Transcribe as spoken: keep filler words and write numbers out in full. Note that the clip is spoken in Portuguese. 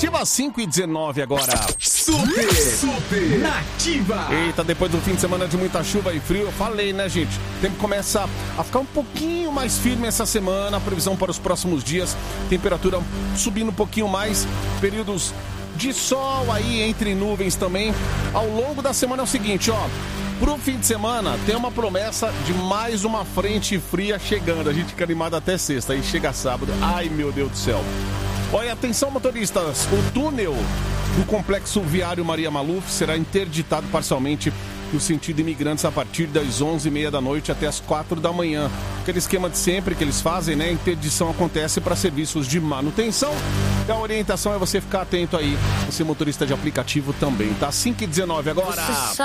Nativa cinco e dezenove agora. Super, super Nativa. Eita, depois do fim de semana de muita chuva e frio, eu falei, né, gente? O tempo começa a ficar um pouquinho mais firme essa semana. A previsão para os próximos dias, temperatura subindo um pouquinho mais, períodos de sol aí entre nuvens também. Ao longo da semana é o seguinte, ó. Pro fim de semana, tem uma promessa de mais uma frente fria chegando. A gente fica animado até sexta, aí chega sábado. Ai, meu Deus do céu. Olha, atenção, motoristas. O túnel do Complexo Viário Maria Maluf será interditado parcialmente no sentido imigrantes a partir das onze e meia da noite até as quatro da manhã. Aquele esquema de sempre que eles fazem, né? A interdição acontece para serviços de manutenção. E a orientação é você ficar atento aí. Você motorista de aplicativo também, tá? cinco e dezenove agora.